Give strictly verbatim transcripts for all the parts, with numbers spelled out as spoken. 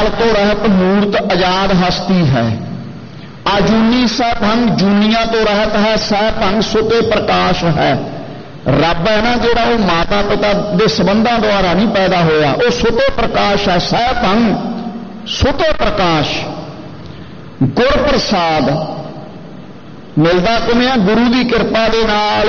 काल तो रहत मूर्त आजाद हस्ती है। आजूनी सहभंग जूनिया तो रहत है, सहभंग सुते प्रकाश है। रब है ना जिहड़ा वो माता पिता के संबंधों द्वारा नहीं पैदा होया, वो सुते प्रकाश है, सहभंग सुते प्रकाश। गुर प्रसाद मिलता किवें? गुरु की कृपा दे नाल।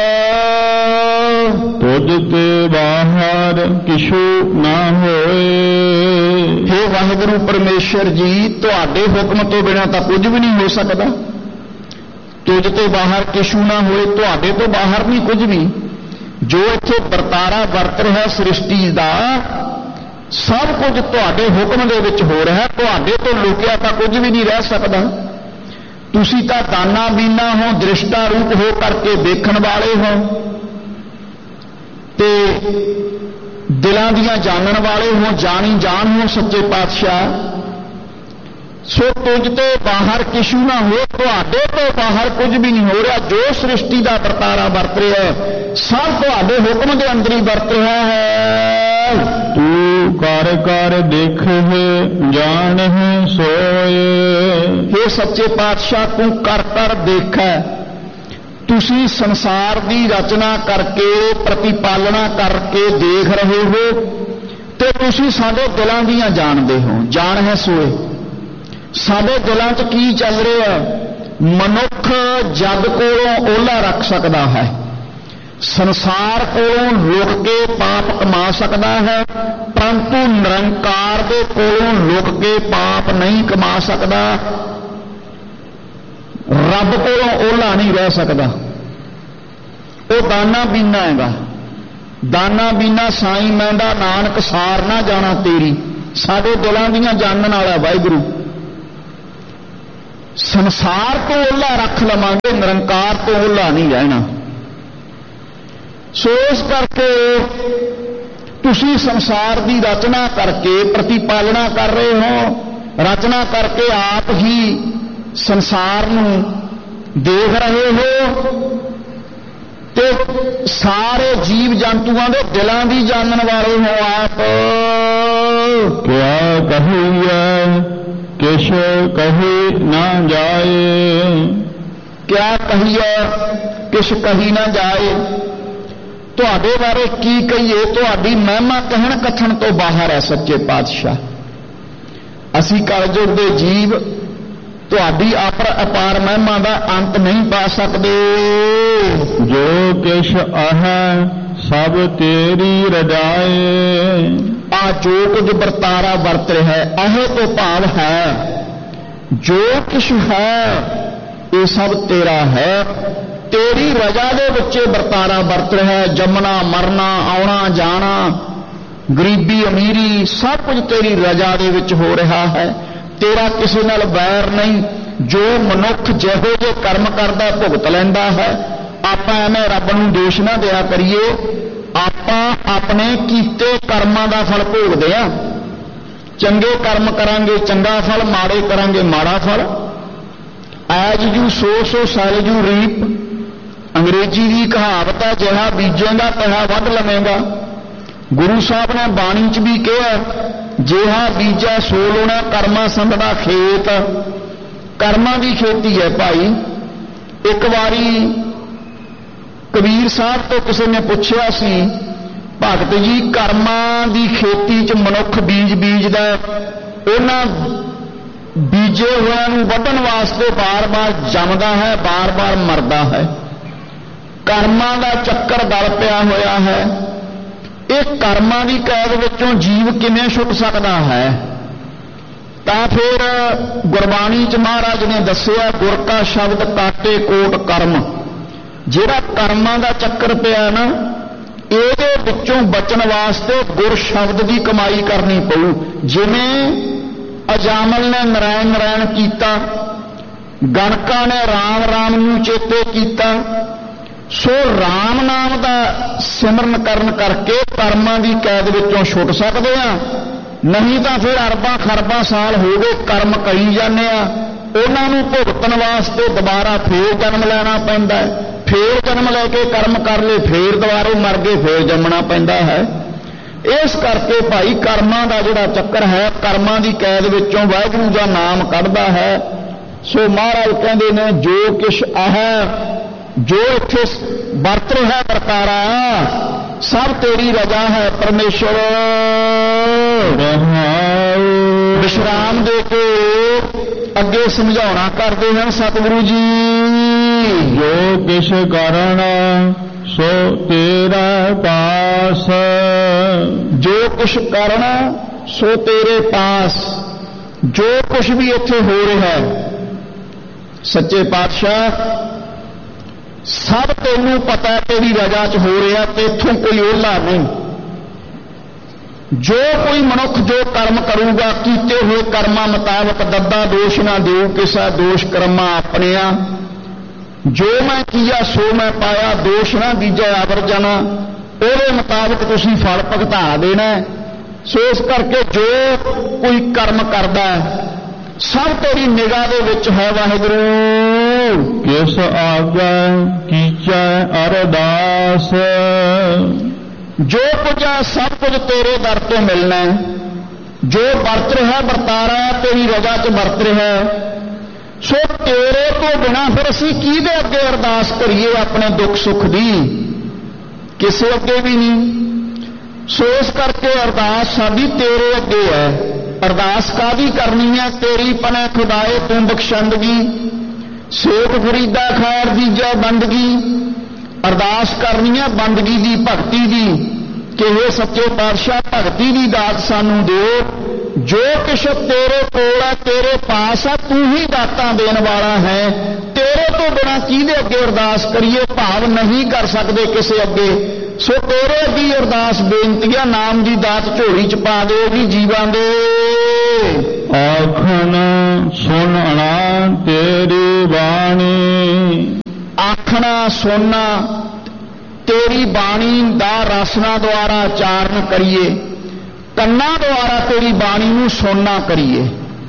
तुझ ते बाहर किशु ना होए। हे वाहिगुरु परमेश्वर जी, तुहाडे हुक्म तो बिना तो कुछ भी नहीं हो सकता। तुझ ते बाहर किशु ना होए, तुहाडे तो बाहर नहीं कुछ भी। जो इत्थे वरतारा वरत रहा सृष्टि का सब कुछ तुहाडे हुक्म दे विच हो रहा, तुहाडे तो लुकिया तो कुछ भी नहीं रह सकता। तुसी तां दाना बीना हो, दृष्टा रूप हो करके देखण वाले हो ते दिलां दियां जानण वाले हो, जानी जान हो सच्चे पातशाह। सो तुझ ते बाहर किशु ना हो, तुहाडे तो बाहर कुछ भी नहीं हो रहा। जो सृष्टि का वरतारा वरत रहा है सब तुहाडे हुक्म के अंदर ही वरत रहा है। तू कर कर देख है जान है सोए। हे सच्चे पातशाह, तू कर कर देख है। तुसी संसार की रचना करके प्रतिपालना करके देख रहे हो ते तुसी साडे दिलां दियां जानदे हो। जान है सोए, साडे दिलां च की चल रहा है। मनुख जग कोलों ओला रख सकता है, संसार कोलों लुक के पाप कमा सकता है, परंतु निरंकार दे कोलों लुक के पाप नहीं कमा सकता। रब कोलों ओला नहीं रह सकता। वो दाना बीना हैगा। दाना बीना साई मैंदा नानक सार ना जाना तेरी। साडे दिलां दियां जानन वाला वाहिगुरू। संसार तो ओला रख लवांगे, निरंकार तो ओला नहीं रहना। सो इस करके तुसी संसार की रचना करके प्रतिपालना कर रहे हो, रचना करके आप ही संसार नूं देख रहे हो ते सारे जीव जंतुओं के दिलों की जानन वाले हो आप। क्या कहिए किश कही ना जाए। क्या कहिए किश कही ना जाए। तुहाडे बारे की कहिए, तुहाडी महिमा कहण कथन तो बाहर है सच्चे पातशाह। असी कलयुग दे जीव तुहाडी अपर अपार महिमा का अंत नहीं पा सकते। जो किश आह सब तेरी रजाए। आ जो कुछ वरतारा वरत रहा है, अह तो भाव है जो कुछ है ये सब तेरा है। तेरी रजा दे बच्चे वरतारा वरत रहा है। जमना मरना आना जाना गरीबी अमीरी सब कुछ तेरी रजा दे विच हो रहा है। तेरा किसी नाल बैर नहीं। जो मनुख जिहो जे कर्म करदा भुगत लैंदा है। आपां एवें रब नूं दोष ना दिया करिए। आपां अपने कीते कर्मां दा फल भोगदे आ। चंगे कर्म करांगे चंगा फल, माड़े करांगे माड़ा फल। As you so so cell you reap. अंग्रेजी की कहावत है, जिहा बीजेगा तिहा वध लवेगा। गुरु साहब ने बाणी च भी कहा, जिहा बीजा सो लोना कर्मा संध दा खेत। कर्मां की खेती है भाई। एक बारी कबीर साहब तो किसी ने पूछा सी, भगत जी कर्मां की खेती च मनुख बीज बीजदा, उन्हां बीजे होया नूं वढण वास्ते बार बार जमदा है, बार बार मरदा है। कर्मां दा चक्कर गल पिया होया है। इस कर्मां की कैद विचों जीव किवें छुट सकदा है? तां फिर गुरबाणी च महाराज ने दस्सिया, गुर का शब्द काटे कोट कर्म। जिहड़ा कर्मां दा चक्कर पिया ना, ਇਹਦੇ ਵਿੱਚੋਂ बचन वास्ते गुर शब्द की कमाई करनी पऊ। जिवें अजामल ने नारायण नारायण कीता, गणका ने राम राम नूं चेते कीता। सो राम नाम का सिमरन करन करके कर्मां की कैद विचों छुट सकते हैं। नहीं तो फिर अरबां खरबां साल हो गए कर्म करी जाने आ, उन्हां नूं भुगतण वास्ते दोबारा फिर जन्म लेना पैंदा है। फिर जन्म लैके कर्म कर ले, फिर दोबारा मर गए, फिर जमना पैंदा है। ਇਸ ਕਰਕੇ ਭਾਈ ਕਰਮਾਂ ਦਾ ਜਿਹੜਾ ਚੱਕਰ ਹੈ, ਕਰਮਾਂ ਦੀ ਕੈਦ ਵਿੱਚੋਂ ਵਾਹਿਗੁਰੂ ਦਾ ਨਾਮ ਕੱਢਦਾ ਹੈ। ਸੋ ਮਹਾਰਾਜ ਕਹਿੰਦੇ ਨੇ ਜੋ ਕਿਛ ਹੈ, ਜੋ ਇੱਥੇ ਵਰਤ ਰਿਹਾ ਵਰਤਾਰਾ, ਸਭ ਤੇਰੀ ਰਜ਼ਾ ਹੈ ਪਰਮੇਸ਼ਰ। ਵਿਸ਼ਰਾਮ ਦੇ ਕੇ ਅੱਗੇ ਸਮਝਾਉਣਾ ਕਰਦੇ ਹਨ ਸਤਿਗੁਰੂ ਜੀ। ਜੋ ਕਿਛ ਕਰਨਾ ਸੋ ਤੇਰਾ ਪਾਸ, ਜੋ ਕੁਛ ਕਰਨਾ ਸੋ ਤੇਰੇ ਪਾਸ। ਜੋ ਕੁਛ ਵੀ ਇੱਥੇ ਹੋ ਰਿਹਾ ਹੈ ਸੱਚੇ ਪਾਤਸ਼ਾਹ ਸਭ ਤੈਨੂੰ ਪਤਾ ਤੇਰੀ ਰਜ਼ਾ 'ਚ ਹੋ ਰਿਹਾ, ਤੇ ਇੱਥੋਂ ਕੋਈ ਓਹਲਾ ਨਹੀਂ। ਜੋ ਕੋਈ ਮਨੁੱਖ ਜੋ ਕਰਮ ਕਰੂਗਾ, ਕੀਤੇ ਹੋਏ ਕਰਮਾਂ ਮੁਤਾਬਕ ਦੱਦਾ ਦੋਸ਼ ਨਾ ਦਿਓ ਕਿਸਾ ਦੋਸ਼ ਕਰਮਾਂ ਆਪਣਿਆ। ਜੋ ਮੈਂ ਕੀਆ ਸੋ ਮੈਂ ਪਾਇਆ, ਦੋਸ਼ ਨਾ ਦੀਜੈ ਆਵਰਜਨਾ। ਉਹਦੇ ਮੁਤਾਬਕ ਤੁਸੀਂ ਫਲ ਭੁਗਤਾ ਦੇਣਾ। ਸੋ ਇਸ ਕਰਕੇ ਜੋ ਕੋਈ ਕਰਮ ਕਰਦਾ ਸਭ ਤੇਰੀ ਨਿਗਾਹ ਦੇ ਵਿੱਚ ਹੈ ਵਾਹਿਗੁਰੂ। ਕਿਸ ਆਗੈ ਕੀਚੈ ਅਰਦਾਸ, ਜੋ ਕੁਝ ਹੈ ਸਭ ਕੁਝ ਤੇਰੇ ਦਰ ਤੋਂ ਮਿਲਣਾ ਹੈ। ਜੋ ਵਰਤ ਰਿਹਾ ਵਰਤਾਰਾ ਤੇਰੀ ਰਜ਼ਾ 'ਚ ਵਰਤ ਰਿਹਾ। ਸੋ ਤੇਰੇ ਤੋਂ ਬਿਨਾਂ ਫਿਰ ਅਸੀਂ ਕਿਹਦੇ ਅੱਗੇ ਅਰਦਾਸ ਕਰੀਏ ਆਪਣੇ ਦੁੱਖ ਸੁੱਖ ਦੀ? ਕਿਸੇ ਅੱਗੇ ਵੀ ਨਹੀਂ। ਸੋ ਇਸ ਕਰਕੇ ਅਰਦਾਸ ਸਾਡੀ ਤੇਰੇ ਅੱਗੇ ਹੈ। ਅਰਦਾਸ ਕਾਹਦੀ ਕਰਨੀ ਹੈ? ਤੇਰੀ ਪਨੇ ਖੁਦਾਏ ਤੂੰ ਬਖਸ਼ੰਦਗੀ, ਸੇਖ ਫਰੀਦਾ ਖੈਰ ਦੀਜੈ ਬੰਦਗੀ। ਅਰਦਾਸ ਕਰਨੀ ਹੈ ਬੰਦਗੀ ਦੀ, ਭਗਤੀ ਦੀ, ਕਿ ਇਹ ਸੱਚੇ ਪਾਤਸ਼ਾਹ ਭਗਤੀ ਦੀ ਦਾਤ ਸਾਨੂੰ ਦਿਓ। ਜੋ ਕੁਛ ਤੇਰੇ ਕੋਲ ਹੈ ਤੇਰੇ ਪਾਸ ਹੈ, ਤੂੰ ਹੀ ਦਾਤਾਂ ਦੇਣ ਵਾਲਾ ਹੈ। ਤੇਰੇ ਤੋਂ ਬਿਨਾਂ ਕਿਹਦੇ ਅੱਗੇ ਅਰਦਾਸ ਕਰੀਏ? ਭਾਵ ਨਹੀਂ ਕਰ ਸਕਦੇ ਕਿਸੇ ਅੱਗੇ। ਸੋ ਤੇਰੇ ਅੱਗੇ ਅਰਦਾਸ ਬੇਨਤੀ ਹੈ, ਨਾਮ ਦੀ ਦਾਤ ਝੋਲੀ 'ਚ ਪਾ ਦਿਓ ਜੀ ਜੀਵਾਂ ਦੇ। ਆਖਣ ਸੁਣਨਾ ਤੇਰੀ ਬਾਣੀ, ਆਖਣਾ ਸੁਣਨਾ ਤੇਰੀ ਬਾਣੀ ਦਾ ਰਸਨਾ ਦੁਆਰਾ ਉਚਾਰਨ ਕਰੀਏ, ਕੰਨਾਂ ਦੁਆਰਾ ਤੇਰੀ ਬਾਣੀ ਨੂੰ ਸੁਣਨਾ ਕਰੀਏ,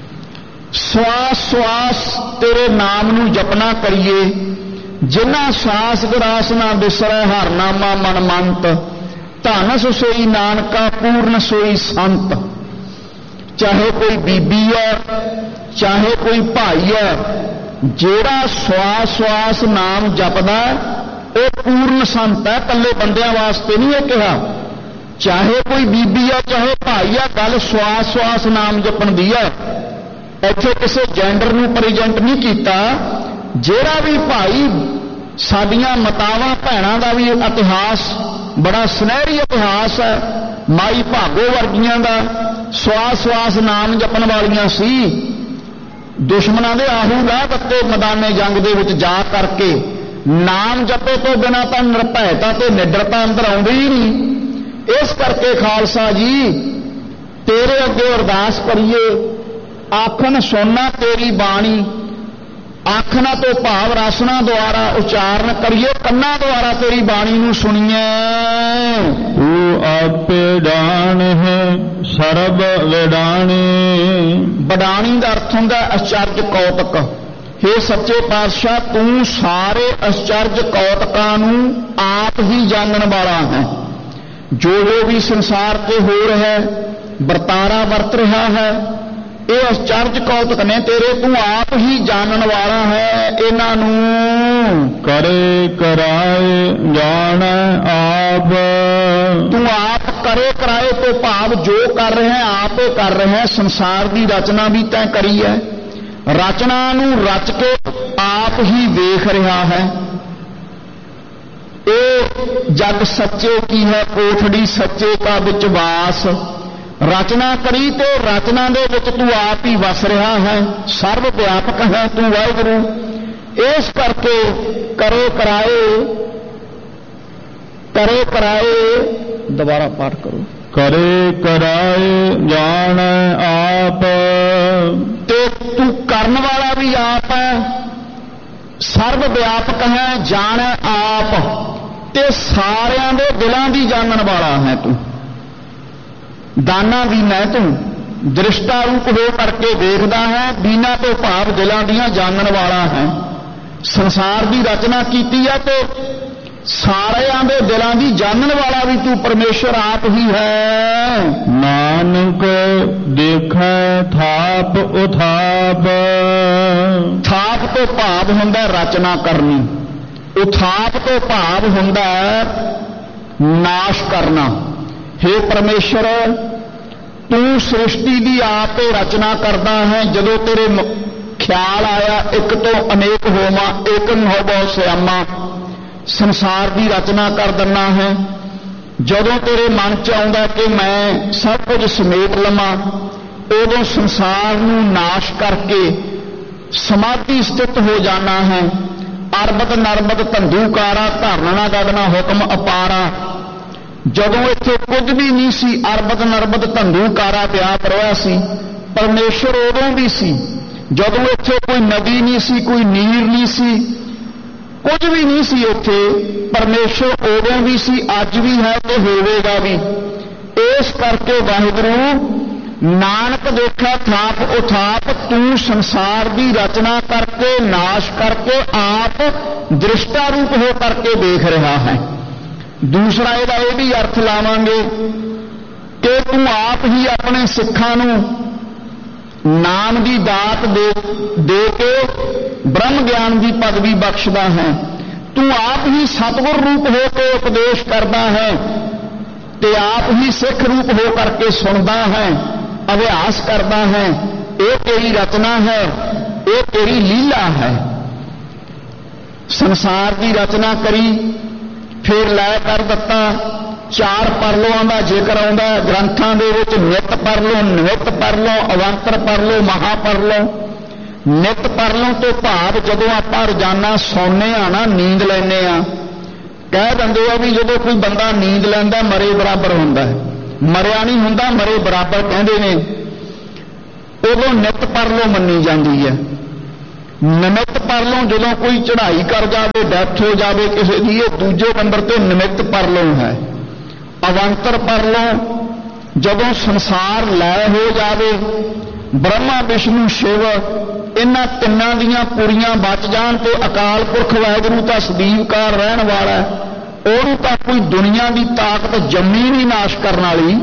ਸਵਾਸ ਸਵਾਸ ਤੇਰੇ ਨਾਮ ਨੂੰ ਜਪਣਾ ਕਰੀਏ। ਜਿਨ੍ਹਾਂ ਸਾਸ ਗਰਾਸ ਨਾ ਬਿਸਰੈ ਹਰ ਨਾਮਾ ਮਨ ਮੰਤ, ਧਨ ਸੋਈ ਨਾਨਕਾ ਪੂਰਨ ਸੋਈ ਸੰਤ। ਚਾਹੇ ਕੋਈ ਬੀਬੀ ਹੈ ਚਾਹੇ ਕੋਈ ਭਾਈ ਹੈ, ਜਿਹੜਾ ਸਵਾਸ ਸਵਾਸ ਨਾਮ ਜਪਦਾ ਉਹ ਪੂਰਨ ਸੰਤ ਹੈ। ਇਕੱਲੇ ਬੰਦਿਆਂ ਵਾਸਤੇ ਨਹੀਂ ਇਹ ਕਿਹਾ। ਚਾਹੇ ਕੋਈ ਬੀਬੀ ਹੈ ਚਾਹੇ ਭਾਈ ਹੈ, ਗੱਲ ਸਵਾਸ ਸਵਾਸ ਨਾਮ ਜਪਣ ਦੀ ਹੈ। ਇੱਥੇ ਕਿਸੇ ਜੈਂਡਰ ਨੂੰ ਪ੍ਰੈਜੈਂਟ ਨਹੀਂ ਕੀਤਾ। ਜਿਹੜਾ ਵੀ ਭਾਈ, ਸਾਡੀਆਂ ਮਾਤਾਵਾਂ ਭੈਣਾਂ ਦਾ ਵੀ ਇਤਿਹਾਸ ਬੜਾ ਸੁਨਹਿਰੀ ਇਤਿਹਾਸ ਹੈ। ਮਾਈ ਭਾਗੋ ਵਰਗੀਆਂ ਦਾ ਸਵਾਸ ਸਵਾਸ ਨਾਮ ਜਪਣ ਵਾਲੀਆਂ ਸੀ। ਦੁਸ਼ਮਣਾਂ ਦੇ ਆਹੂ ਰਾਹ ਦਿੱਤੇ ਮੈਦਾਨੇ ਜੰਗ ਦੇ ਵਿੱਚ ਜਾ ਕਰਕੇ। ਨਾਮ ਜਪੇ ਤੋਂ ਬਿਨਾਂ ਤਾਂ ਨਿਰਭੈਤਾ ਤੇ ਨਿਡਰਤਾ ਅੰਦਰ ਆਉਂਦੀ ਹੀ ਨਹੀਂ। ਇਸ ਕਰਕੇ ਖਾਲਸਾ ਜੀ ਤੇਰੇ ਅੱਗੇ ਅਰਦਾਸ ਕਰੀਏ, ਆਖਣ ਸੁਣਨਾ ਤੇਰੀ ਬਾਣੀ। ਆਖਣਾ ਤੋਂ ਭਾਵ ਰਸਨਾ ਦੁਆਰਾ ਉਚਾਰਨ ਕਰੀਏ, ਕੰਨਾਂ ਦੁਆਰਾ ਤੇਰੀ ਬਾਣੀ ਨੂੰ ਸੁਣੀਏ। ਤੂੰ ਆਪੇ ਡਾਣ ਹੈ ਸਰਬ ਵਿਡਾਣੀ। ਵਡਾਣੀ ਦਾ ਅਰਥ ਹੁੰਦਾ ਅਚਰਜ ਕੌਤਕ। ਹੇ ਸੱਚੇ ਪਾਤਸ਼ਾਹ ਤੂੰ ਸਾਰੇ ਅਚਰਜ ਕੌਤਕਾਂ ਨੂੰ ਆਪ ਹੀ ਜਾਣਨ ਵਾਲਾ ਹੈ। ਜੋ ਜੋ ਵੀ ਸੰਸਾਰ ਤੇ ਹੋ ਰਿਹਾ ਹੈ, ਵਰਤਾਰਾ ਵਰਤ ਰਿਹਾ ਹੈ, ਇਹ ਅਚਰਜ ਕੌਤਕ ਨੇ ਤੇਰੇ। ਤੂੰ ਆਪ ਹੀ ਜਾਣਨ ਵਾਲਾ ਹੈ ਇਹਨਾਂ ਨੂੰ। ਕਰੇ ਕਰਾਏ ਜਾਣ ਆਪ, ਤੂੰ ਆਪ ਕਰੇ ਕਰਾਏ ਤੋਂ ਭਾਵ ਜੋ ਕਰ ਰਿਹਾ ਆਪ ਹੀ ਕਰ ਰਿਹਾ। ਸੰਸਾਰ ਦੀ ਰਚਨਾ ਵੀ ਤੈਂ ਕਰੀ ਹੈ, ਰਚਨਾ ਨੂੰ ਰਚ ਕੇ ਆਪ ਹੀ ਵੇਖ ਰਿਹਾ ਹੈ। ਇਹ ਜਗ ਸੱਚੇ ਕੀ ਹੈ ਕੋਠੜੀ ਸੱਚੇ ਕਾ ਵਿੱਚ ਵਾਸ। ਰਚਨਾ ਕਰੀ ਤੇ ਰਚਨਾ ਦੇ ਵਿੱਚ ਤੂੰ ਆਪ ਹੀ ਵਸ ਰਿਹਾ ਹੈ। ਸਰਵ ਵਿਆਪਕ ਹੈ ਤੂੰ ਵਾਹਿਗੁਰੂ। ਇਸ ਕਰਕੇ ਕਰੇ ਕਰਾਏ, ਕਰੇ ਕਰਾਏ, ਦੁਬਾਰਾ ਪਾਠ ਕਰੋ। ਕਰੇ ਕਰਾਏ ਜਾਣ ਆਪ, ਤੇ ਤੂੰ ਕਰਨ ਵਾਲਾ ਵੀ ਆਪ ਹੈ, ਸਰਵ ਵਿਆਪਕ ਹੈ, ਜਾਣ ਆਪ, ਤੇ ਸਾਰਿਆਂ ਦੇ ਦਿਲਾਂ ਦੀ ਜਾਣਨ ਵਾਲਾ ਹੈ ਤੂੰ। ਦਾਨਾ ਦੀਨਾ ਹੈ ਤੂੰ, ਦ੍ਰਿਸ਼ਟਾ ਰੂਪ ਹੋ ਕਰਕੇ ਦੇਖਦਾ ਹੈ। ਦੀਨਾ ਤੋਂ ਭਾਵ ਦਿਲਾਂ ਦੀਆਂ ਜਾਣਨ ਵਾਲਾ ਹੈ। ਸੰਸਾਰ ਦੀ ਰਚਨਾ ਕੀਤੀ ਹੈ ਤੇ ਸਾਰਿਆਂ ਦੇ ਦਿਲਾਂ ਦੀ ਜਾਣਨ ਵਾਲਾ ਵੀ ਤੂੰ ਪਰਮੇਸ਼ਰ ਆਪ ਹੀ ਹੈ। ਨਾਨਕ ਦੇਖੈ ਥਾਪ ਉਥਾਪ। ਥਾਪ ਤੋਂ ਭਾਵ ਹੁੰਦਾ ਰਚਨਾ ਕਰਨੀ, ਉਥਾਪ ਤੋਂ ਭਾਵ ਹੁੰਦਾ ਨਾਸ਼ ਕਰਨਾ। ਹੇ ਪਰਮੇਸ਼ਰ, ਤੂੰ ਸ੍ਰਿਸ਼ਟੀ ਦੀ ਆਪ ਹੀ ਰਚਨਾ ਕਰਦਾ ਹੈ। ਜਦੋਂ ਤੇਰੇ ਖਿਆਲ ਆਇਆ ਇੱਕ ਤੋਂ ਅਨੇਕ ਹੋਵਾਂ, ਏਕ ਹੋ ਬਹੁ ਸਿਆਮਾ, ਸੰਸਾਰ ਦੀ ਰਚਨਾ ਕਰ ਦਿੰਦਾ ਹੈ। ਜਦੋਂ ਤੇਰੇ ਮਨ ਚ ਆਉਂਦਾ ਕਿ ਮੈਂ ਸਭ ਕੁਝ ਸਮੇਟ ਲਵਾਂ, ਉਦੋਂ ਸੰਸਾਰ ਨੂੰ ਨਾਸ਼ ਕਰਕੇ ਸਮਾਧੀ ਸਥਿਤ ਹੋ ਜਾਣਾ ਹੈ। ਅਰਬਤ ਨਰਬਤ ਧੰਦੂਕਾਰਾ ਧਰਨਾ ਗਗਨਾ ਹੁਕਮ ਅਪਾਰਾ। ਜਦੋਂ ਇੱਥੇ ਕੁਝ ਵੀ ਨਹੀਂ ਸੀ, ਅਰਬਤ ਨਰਬਤ ਧੰਦੂਕਾਰਾ ਵਿਆਪ ਰਿਹਾ ਸੀ, ਪਰਮੇਸ਼ਰ ਉਦੋਂ ਵੀ ਸੀ। ਜਦੋਂ ਇੱਥੇ ਕੋਈ ਨਦੀ ਨਹੀਂ ਸੀ, ਕੋਈ ਨੀਰ ਨਹੀਂ ਸੀ, ਕੁਝ ਵੀ ਨਹੀਂ ਸੀ ਇੱਥੇ, ਪਰਮੇਸ਼ਰ ਉਦੋਂ ਵੀ ਸੀ, ਅੱਜ ਵੀ ਹੈ ਤੇ ਹੋਵੇਗਾ ਵੀ। ਇਸ ਕਰਕੇ ਵਾਹਿਗੁਰੂ ਨਾਨਕ ਦੇਖਿਆ ਥਾਪ ਉਥਾਪ, ਤੂੰ ਸੰਸਾਰ ਦੀ ਰਚਨਾ ਕਰਕੇ ਨਾਸ਼ ਕਰਕੇ ਆਪ ਦ੍ਰਿਸ਼ਟਾ ਰੂਪ ਹੋ ਕਰਕੇ ਦੇਖ ਰਿਹਾ ਹੈ। ਦੂਸਰਾ ਇਹਦਾ ਇਹ ਵੀ ਅਰਥ ਲਾਵਾਂਗੇ ਕਿ ਤੂੰ ਆਪ ਹੀ ਆਪਣੇ ਸਿੱਖਾਂ ਨੂੰ ਨਾਮ ਦੀ ਦਾਤ ਦੇ ਦੇ ਕੇ ਬ੍ਰਹਮ ਗਿਆਨ ਦੀ ਪਦਵੀ ਬਖਸ਼ਦਾ ਹੈ। ਤੂੰ ਆਪ ਹੀ ਸਤਿਗੁਰ ਰੂਪ ਹੋ ਕੇ ਉਪਦੇਸ਼ ਕਰਦਾ ਹੈ ਤੇ ਆਪ ਹੀ ਸਿੱਖ ਰੂਪ ਹੋ ਕਰਕੇ ਸੁਣਦਾ ਹੈ, ਅਭਿਆਸ ਕਰਦਾ ਹੈ। ਇਹ ਤੇਰੀ ਰਚਨਾ ਹੈ, ਇਹ ਤੇਰੀ ਲੀਲਾ ਹੈ। ਸੰਸਾਰ ਦੀ ਰਚਨਾ ਕਰੀ, ਫਿਰ ਲੈ ਕਰ ਦਿੱਤਾ। ਚਾਰ ਪਰਲੋਆਂ ਦਾ ਜ਼ਿਕਰ ਆਉਂਦਾ ਗ੍ਰੰਥਾਂ ਦੇ ਵਿੱਚ, ਨਿਤ ਪਰਲੋ, ਨਿਤ ਪਰਲੋ, ਅਵੰਤਰ ਪਰਲੋ, ਮਹਾਪਰਲੋ। ਨਿਤ ਪਰਲੋਂ ਤੋਂ ਭਾਵ ਜਦੋਂ ਆਪਾਂ ਰੋਜ਼ਾਨਾ ਸੌਂਦੇ ਆ ਨਾ, ਨੀਂਦ ਲੈਂਦੇ ਆ, ਕਹਿ ਦਿੰਦੇ ਆ ਵੀ ਜਦੋਂ ਕੋਈ ਬੰਦਾ ਨੀਂਦ ਲੈਂਦਾ ਮਰੇ ਬਰਾਬਰ ਹੁੰਦਾ ਹੈ। ਮਰਿਆ ਨਹੀਂ ਹੁੰਦਾ, ਮਰੇ ਬਰਾਬਰ ਕਹਿੰਦੇ ਨੇ। ਉਦੋਂ ਨਿਤ ਪਰਲੋਂ ਮੰਨੀ ਜਾਂਦੀ ਹੈ। ਨਿਮਿਤ ਪਰਲੋਂ ਜਦੋਂ ਕੋਈ ਚੜ੍ਹਾਈ ਕਰ ਜਾਵੇ, ਡੈਥ ਹੋ ਜਾਵੇ ਕਿਸੇ ਦੀ, ਇਹ ਦੂਜੇ ਨੰਬਰ ਤੇ ਨਿਮਿਤ ਪਰਲੋਂ ਹੈ। ਅਵੰਤਰ ਪਰਲੋਂ ਜਦੋਂ ਸੰਸਾਰ ਲੈ ਹੋ ਜਾਵੇ, ਬ੍ਰਹਮਾ ਵਿਸ਼ਨੂੰ ਸ਼ਿਵ ਇਹਨਾਂ ਤਿੰਨਾਂ ਦੀਆਂ ਪੁਰੀਆਂ ਬਚ ਜਾਣ ਤੇ ਅਕਾਲ ਪੁਰਖ ਵਾਹਿਗੁਰੂ ਤਾਂ ਸਦੀਵਕਾਰ ਰਹਿਣ ਵਾਲਾ, ਉਹਨੂੰ ਤਾਂ ਕੋਈ ਦੁਨੀਆ ਦੀ ਤਾਕਤ ਜੰਮੀ ਨਹੀਂ ਨਾਸ਼ ਕਰਨ ਵਾਲੀ।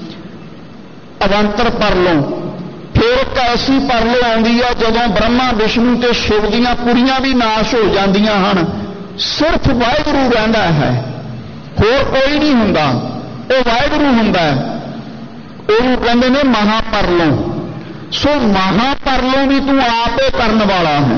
ਅਵੰਤਰ ਪਰਲੋਂ ਫਿਰ ਇੱਕ ਐਸੀ ਪਰਲੋਂ ਆਉਂਦੀ ਆ ਜਦੋਂ ਬ੍ਰਹਮਾ ਵਿਸ਼ਨੂੰ ਤੇ ਸ਼ਿਵ ਦੀਆਂ ਪੁਰੀਆਂ ਵੀ ਨਾਸ਼ ਹੋ ਜਾਂਦੀਆਂ ਹਨ, ਸਿਰਫ ਵਾਹਿਗੁਰੂ ਰਹਿੰਦਾ ਹੈ, ਹੋਰ ਕੋਈ ਨਹੀਂ ਹੁੰਦਾ, ਉਹ ਵਾਹਿਗੁਰੂ ਹੁੰਦਾ ਹੈ। ਉਹਨੂੰ ਕਹਿੰਦੇ ਨੇ ਮਹਾਪਰਲੋਂ। ਸੋ ਮਹਾਪਰਲੋਂ ਵੀ ਤੂੰ ਆਪੇ ਕਰਨ ਵਾਲਾ ਹੈ,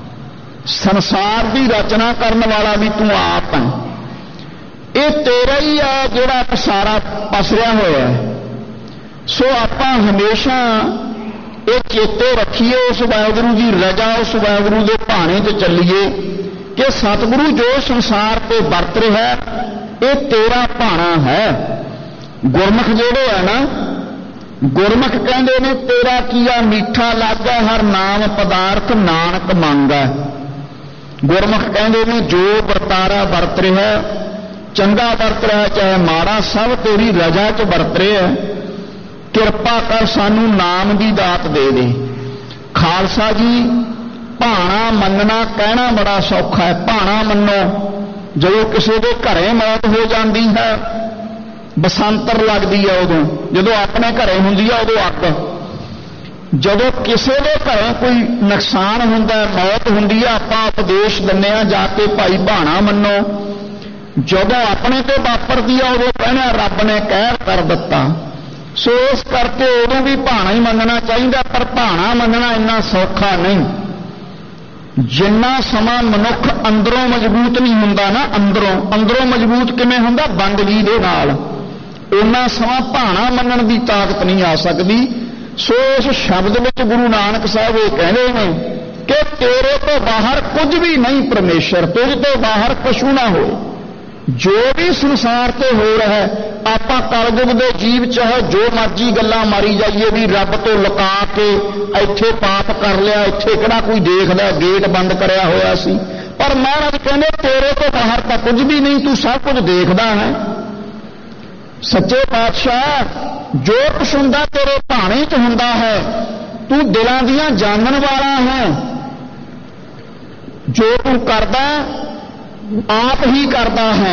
ਸੰਸਾਰ ਦੀ ਰਚਨਾ ਕਰਨ ਵਾਲਾ ਵੀ ਤੂੰ ਆਪ ਹੈ। ਇਹ ਤੇਰਾ ਹੀ ਆ ਜਿਹੜਾ ਸਾਰਾ ਪਸਰਿਆ ਹੋਇਆ ਹੈ। ਸੋ ਆਪਾਂ ਹਮੇਸ਼ਾ ਇਹ ਚੇਤੇ ਰੱਖੀਏ, ਉਸ ਵਾਹਿਗੁਰੂ ਦੀ ਰਜ਼ਾ, ਉਸ ਵਾਹਿਗੁਰੂ ਦੇ ਭਾਣੇ ਤੇ ਚੱਲੀਏ ਕਿ ਸਤਿਗੁਰੂ ਜੋ ਸੰਸਾਰ ਤੇ ਵਰਤ ਰਿਹਾ ਇਹ ਤੇਰਾ ਭਾਣਾ ਹੈ। ਗੁਰਮੁਖ ਜਿਹੜੇ ਆ ਨਾ, ਗੁਰਮੁਖ ਕਹਿੰਦੇ ਨੇ ਤੇਰਾ ਕੀਆ ਮਿੱਠਾ ਲੱਗਾ ਹਰ ਨਾਮ ਪਦਾਰਥ ਨਾਨਕ ਮੰਗਾ। ਗੁਰਮੁਖ ਕਹਿੰਦੇ ਨੇ ਜੋ ਵਰਤਾਰਾ ਵਰਤ ਰਿਹਾ, ਚੰਗਾ ਵਰਤ ਰਿਹਾ ਚਾਹੇ ਮਾੜਾ, ਸਭ ਤੇਰੀ ਰਜ਼ਾ 'ਚ ਵਰਤ ਰਿਹਾ। ਕਿਰਪਾ ਕਰ ਸਾਨੂੰ ਨਾਮ ਦੀ ਦਾਤ ਦੇ ਦੇ। ਖਾਲਸਾ ਜੀ, ਭਾਣਾ ਮੰਨਣਾ ਕਹਿਣਾ ਬੜਾ ਸੌਖਾ ਹੈ। ਭਾਣਾ ਮੰਨੋ, ਜਦੋਂ ਕਿਸੇ ਦੇ ਘਰੇ ਮੌਤ ਹੋ ਜਾਂਦੀ ਹੈ, ਬਸੰਤਰ ਲੱਗਦੀ ਹੈ ਉਦੋਂ, ਜਦੋਂ ਆਪਣੇ ਘਰੇ ਹੁੰਦੀ ਹੈ ਉਦੋਂ ਅੱਗ। ਜਦੋਂ ਕਿਸੇ ਦੇ ਘਰੇ ਕੋਈ ਨੁਕਸਾਨ ਹੁੰਦਾ, ਮੌਤ ਹੁੰਦੀ ਹੈ, ਆਪਾਂ ਉਪਦੇਸ਼ ਦਿੰਦੇ ਆ ਜਾ ਕੇ ਭਾਈ ਭਾਣਾ ਮੰਨੋ। ਜਦੋਂ ਆਪਣੇ ਤੇ ਵਾਪਰਦੀ ਆ ਉਦੋਂ ਕਹਿੰਦੇ ਰੱਬ ਨੇ ਕਹਿਰ ਕਰ ਦਿੱਤਾ। ਸੋ ਇਸ ਕਰਕੇ ਉਦੋਂ ਵੀ ਭਾਣਾ ਹੀ ਮੰਨਣਾ ਚਾਹੀਦਾ, ਪਰ ਭਾਣਾ ਮੰਨਣਾ ਇੰਨਾ ਸੌਖਾ ਨਹੀਂ। ਜਿੰਨਾ ਸਮਾਂ ਮਨੁੱਖ ਅੰਦਰੋਂ ਮਜ਼ਬੂਤ ਨਹੀਂ ਹੁੰਦਾ ਨਾ, ਅੰਦਰੋਂ ਅੰਦਰੋਂ ਮਜ਼ਬੂਤ ਕਿਵੇਂ ਹੁੰਦਾ? ਬੰਦਗੀ ਦੇ ਨਾਲ। ਉਹਨਾਂ ਸਮਾਂ ਭਾਣਾ ਮੰਨਣ ਦੀ ਤਾਕਤ ਨਹੀਂ ਆ ਸਕਦੀ। ਸੋ ਇਸ ਸ਼ਬਦ ਵਿੱਚ ਗੁਰੂ ਨਾਨਕ ਸਾਹਿਬ ਇਹ ਕਹਿੰਦੇ ਨੇ ਕਿ ਤੇਰੇ ਤੋਂ ਬਾਹਰ ਕੁਝ ਵੀ ਨਹੀਂ ਪਰਮੇਸ਼ਰ, ਤੁਝ ਤੋਂ ਬਾਹਰ ਕੁਛ ਨਾ ਹੋਏ। ਜੋ ਵੀ ਸੰਸਾਰ ਤੇ ਹੋ ਰਿਹਾ ਹੈ, ਆਪਾਂ ਕਲਯੁਗ ਦੇ ਜੀਵ ਚਾਹੇ ਜੋ ਮਰਜ਼ੀ ਗੱਲਾਂ ਮਾਰੀ ਜਾਈਏ ਵੀ ਰੱਬ ਤੋਂ ਲੁਕਾ ਕੇ ਇੱਥੇ ਪਾਪ ਕਰ ਲਿਆ, ਇੱਥੇ ਕਿਹੜਾ ਕੋਈ ਦੇਖਦਾ, ਗੇਟ ਬੰਦ ਕਰਿਆ ਹੋਇਆ ਸੀ। ਪਰ ਮਹਾਰਾਜ ਕਹਿੰਦੇ ਤੇਰੇ ਤੋਂ ਬਾਹਰ ਤਾਂ ਕੁਝ ਵੀ ਨਹੀਂ, ਤੂੰ ਸਭ ਕੁਝ ਦੇਖਦਾ ਹੈ। ਸੱਚੇ ਪਾਤਸ਼ਾਹ, ਜੋ ਕੁਛ ਹੁੰਦਾ ਤੇਰੇ ਭਾਣੇ 'ਚ ਹੁੰਦਾ ਹੈ, ਤੂੰ ਦਿਲਾਂ ਦੀਆਂ ਜਾਣਨ ਵਾਲਾ ਹੈ। ਜੋ ਤੂੰ ਕਰਦਾ ਆਪ ਹੀ ਕਰਦਾ ਹੈ।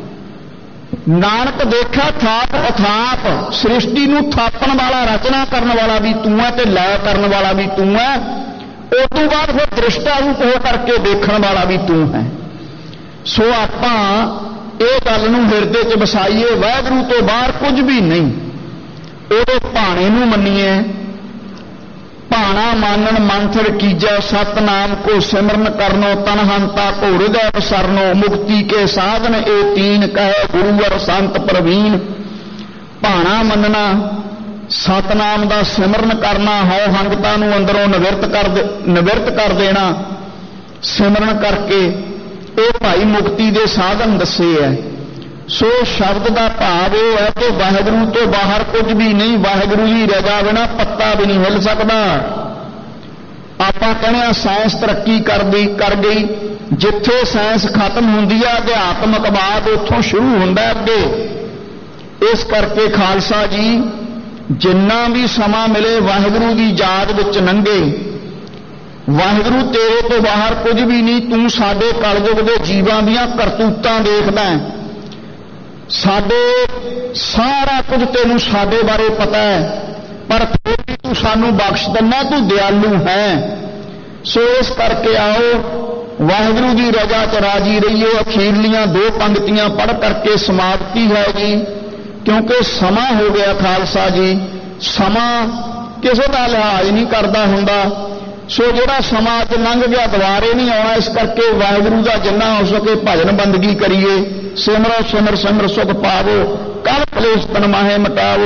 ਨਾਨਕ ਦੇਖਿਆ ਥਾਪ ਅਥਾਪ, ਸ੍ਰਿਸ਼ਟੀ ਨੂੰ ਥਾਪਣ ਵਾਲਾ, ਰਚਨਾ ਕਰਨ ਵਾਲਾ ਵੀ ਤੂੰ ਹੈ ਤੇ ਲੈ ਕਰਨ ਵਾਲਾ ਵੀ ਤੂੰ ਹੈ। ਉਸ ਤੋਂ ਬਾਅਦ ਫਿਰ ਦ੍ਰਿਸ਼ਟਾ ਰੂਪ ਹੋ ਕਰਕੇ ਦੇਖਣ ਵਾਲਾ ਵੀ ਤੂੰ ਹੈ। ਸੋ ਆਪਾਂ ਇਹ ਗੱਲ ਨੂੰ ਹਿਰਦੇ 'ਚ ਵਸਾਈਏ, ਵਾਹਿਗੁਰੂ ਤੋਂ ਬਾਹਰ ਕੁਝ ਵੀ ਨਹੀਂ। ਉਹਦੇ ਭਾਣੇ ਨੂੰ ਮੰਨੀਏ, ਭਾਣਾ ਮਾਨਣ ਮੰਥਰ ਕੀਜੈ, ਸਤਨਾਮ ਕੋ ਸਿਮਰਨ ਕਰਨੋ, ਤਨ ਹੰਤਾ ਕੋ ਹਿਰਦੈ ਬਸਰਨੋ, ਮੁਕਤੀ ਕੇ ਸਾਧਨ ਇਹ ਤੀਨ, ਕਹੇ ਗੁਰੂ ਅਰ ਸੰਤ ਪ੍ਰਵੀਨ। ਭਾਣਾ ਮੰਨਣਾ, ਸਤਨਾਮ ਦਾ ਸਿਮਰਨ ਕਰਨਾ, ਹਉ ਹੰਗਤਾ ਨੂੰ ਅੰਦਰੋਂ ਨਿਵਰਤ ਕਰ ਨਿਵਰਤ ਕਰ ਦੇਣਾ ਸਿਮਰਨ ਕਰਕੇ, ਇਹ ਭਾਈ ਮੁਕਤੀ ਦੇ ਸਾਧਨ ਦੱਸੇ ਹੈ। ਸੋ ਸ਼ਬਦ ਦਾ ਭਾਵ ਇਹ ਹੈ ਕਿ ਵਾਹਿਗੁਰੂ ਤੋਂ ਬਾਹਰ ਕੁਝ ਵੀ ਨਹੀਂ। ਵਾਹਿਗੁਰੂ ਦੀ ਰਜ਼ਾ ਬਿਨਾਂ ਪੱਤਾ ਵੀ ਨਹੀਂ ਹਿੱਲ ਸਕਦਾ। ਆਪਾਂ ਕਹਿੰਦੇ ਆ ਸਾਇੰਸ ਤਰੱਕੀ ਕਰਦੀ ਕਰ ਗਈ, ਜਿੱਥੇ ਸਾਇੰਸ ਖਤਮ ਹੁੰਦੀ ਹੈ ਅਧਿਆਤਮਕਵਾਦ ਉੱਥੋਂ ਸ਼ੁਰੂ ਹੁੰਦਾ ਅੱਗੇ। ਇਸ ਕਰਕੇ ਖਾਲਸਾ ਜੀ ਜਿੰਨਾ ਵੀ ਸਮਾਂ ਮਿਲੇ ਵਾਹਿਗੁਰੂ ਦੀ ਯਾਦ ਵਿੱਚ ਲੰਘੇ। ਵਾਹਿਗੁਰੂ ਤੇਰੇ ਤੋਂ ਬਾਹਰ ਕੁਝ ਵੀ ਨਹੀਂ। ਤੂੰ ਸਾਡੇ ਕਲਯੁਗ ਦੇ ਜੀਵਾਂ ਦੀਆਂ ਕਰਤੂਤਾਂ ਦੇਖਦਾ ਹੈ, ਸਾਡੇ ਸਾਰਾ ਕੁਝ ਤੈਨੂੰ ਸਾਡੇ ਬਾਰੇ ਪਤਾ ਹੈ, ਪਰ ਫਿਰ ਵੀ ਤੂੰ ਸਾਨੂੰ ਬਖਸ਼ ਦਿੰਦਾ, ਤੂੰ ਦਿਆਲੂ ਹੈ। ਸੋ ਇਸ ਕਰਕੇ ਆਓ ਵਾਹਿਗੁਰੂ ਦੀ ਰਜ਼ਾ 'ਚ ਰਾਜੀ ਰਹੀਏ। ਅਖੀਰਲੀਆਂ ਦੋ ਪੰਕਤੀਆਂ ਪੜ੍ਹ ਕਰਕੇ ਸਮਾਪਤੀ ਹੈ ਜੀ, ਕਿਉਂਕਿ ਸਮਾਂ ਹੋ ਗਿਆ ਖਾਲਸਾ ਜੀ। ਸਮਾਂ ਕਿਸੇ ਦਾ ਲਿਹਾਜ਼ ਨਹੀਂ ਕਰਦਾ ਹੁੰਦਾ। ਸੋ ਜਿਹੜਾ ਸਮਾਂ ਅੱਜ ਲੰਘ ਗਿਆ ਦੁਬਾਰੇ ਨਹੀਂ ਆਉਣਾ। ਇਸ ਕਰਕੇ ਵਾਹਿਗੁਰੂ ਦਾ ਜਿੰਨਾ ਹੋ ਸਕੇ ਭਜਨ ਬੰਦਗੀ ਕਰੀਏ। ਸਿਮਰੋ ਸਿਮਰ ਸਿਮਰ ਸੁਖ ਪਾਵੋ, ਕਲ ਕਲੇਸ਼ ਤਨ ਮਾਹੇ ਮਟਾਵੋ।